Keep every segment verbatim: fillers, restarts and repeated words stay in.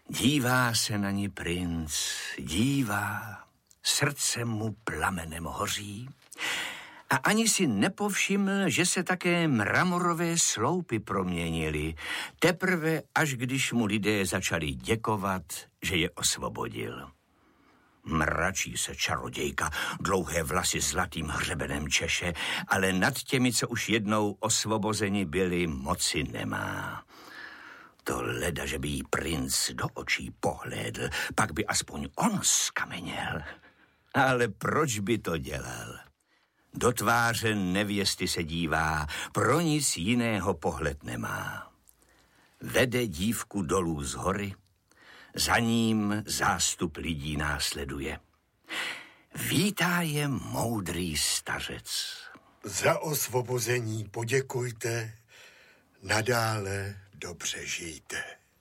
Dívá se na ní princ, dívá, srdce mu plamenem hoří a ani si nepovšiml, že se také mramorové sloupy proměnily, teprve až když mu lidé začali děkovat, že je osvobodil. Mračí se čarodějka, dlouhé vlasy zlatým hřebenem češe, ale nad těmi, co už jednou osvobozeni byli, moci nemá. To leda, že by jí princ do očí pohlédl, pak by aspoň on skameněl. Ale proč by to dělal? Do tváře nevěsty se dívá, pro nic jiného pohled nemá. Vede dívku dolů z hory, za ním zástup lidí následuje. Vítá je moudrý stařec. Za osvobození poděkujte, nadále dobře žijte.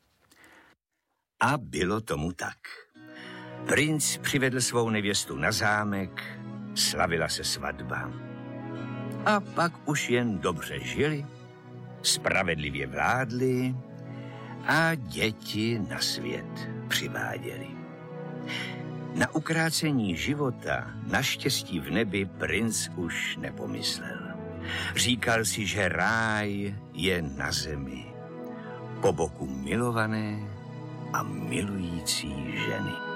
A bylo tomu tak. Princ přivedl svou nevěstu na zámek, slavila se svatba. A pak už jen dobře žili, spravedlivě vládli a děti na svět přiváděli. Na ukrácení života, naštěstí v nebi, princ už nepomyslel. Říkal si, že ráj je na zemi, po boku milované a milující ženy.